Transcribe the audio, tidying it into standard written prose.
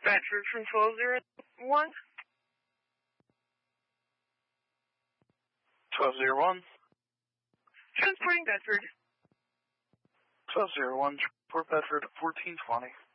Bedford from 1201. 1201. Transporting Bedford. 1201, Port Bedford, 1420.